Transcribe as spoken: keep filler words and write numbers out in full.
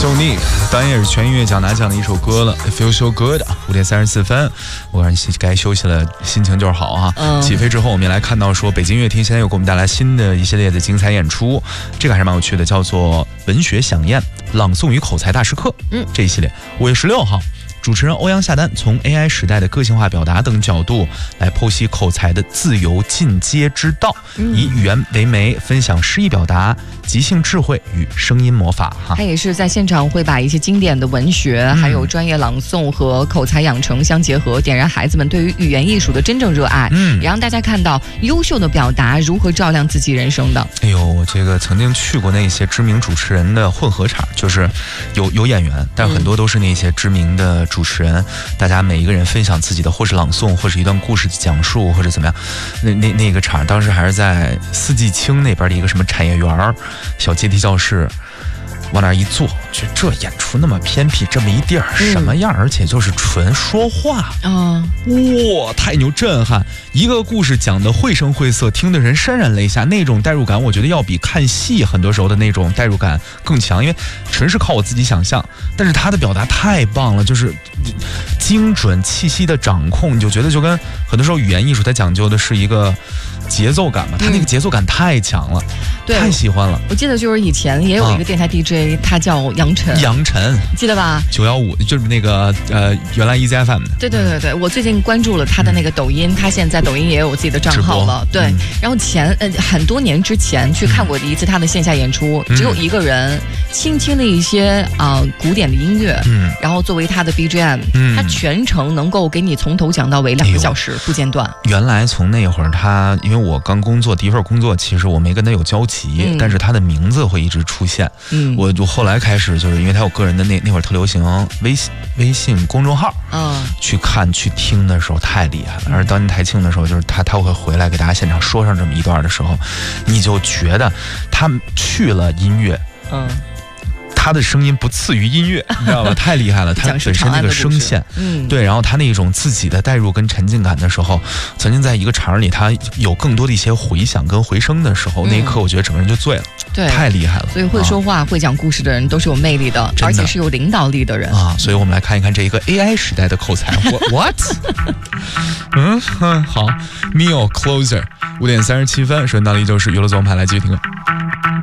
Sonic 当然也是全音乐奖拿奖的一首歌了 It Feels So Good。 五点三十四分，我让你该休息了，心情就是好啊、嗯、起飞之后我们也来看到说北京音乐厅现在又给我们带来新的一系列的精彩演出，这个还是蛮有趣的，叫做文学飨宴朗诵与口才大师课。嗯，这一系列五月十六号主持人欧阳夏丹从 A I 时代的个性化表达等角度来剖析口才的自由进阶之道，嗯、以语言为媒，分享诗意表达、即兴智慧与声音魔法。哈， 他也是在现场会把一些经典的文学，嗯、还有专业朗诵和口才养成相结合，点燃孩子们对于语言艺术的真正热爱，嗯，也让大家看到优秀的表达如何照亮自己人生的。 哎呦，我这个曾经去过那些知名主持人的混合场，就是有有演员，但很多都是那些知名的主持人，大家每一个人分享自己的或是朗诵或是一段故事的讲述或者怎么样。那那那个场当时还是在四季青那边的一个什么产业园小阶梯教室，往那儿一坐，就这演出那么偏僻，这么一地儿什么样、嗯、而且就是纯说话啊，哇，太牛，震撼！一个故事讲得绘声绘色，听的人潸然泪下，那种代入感我觉得要比看戏很多时候的那种代入感更强，因为纯是靠我自己想象，但是他的表达太棒了，就是精准气息的掌控，你就觉得就跟很多时候语言艺术它讲究的是一个节奏感嘛，他那个节奏感太强了、嗯、对，太喜欢了。我记得就是以前也有一个电台 D J、啊、他叫杨晨， 杨晨记得吧？ 九幺五就是那个呃，原来 E Z F M 的。 对对对对，我最近关注了他的那个抖音，嗯、他现在抖音也有自己的账号了。对、嗯，然后前呃很多年之前去看过的一次他的线下演出，嗯、只有一个人倾听了一些啊、呃、古典的音乐，嗯，然后作为他的 B G M，嗯，他全程能够给你从头讲到尾两个小时、哎、不间断。 原来从那会儿他，因为我刚工作第一份工作，其实我没跟他有交集，嗯、但是他的名字会一直出现。嗯，我就后来开始就是因为他有个人的那那会儿特流行微信微信公众号，嗯，去看去听的时候太厉害了。而当年台庆的时候，就是他他会回来给大家现场说上这么一段的时候，你就觉得他去了音乐，嗯。他的声音不次于音乐，你知道吧？太厉害了，他本身那个声线，嗯，对，然后他那种自己的代入跟沉浸感的时候，曾经在一个场里，他有更多的一些回响跟回声的时候，嗯、那一刻我觉得整个人就醉了，对，太厉害了。 所以会说话、啊、会讲故事的人都是有魅力的，而且是有领导力的人啊。所以我们来看一看这一个 A I 时代的口才。What？ 嗯嗯，好 ，Mio Closer， 五点三十七分，顺道理就是娱乐总盘来继续听歌。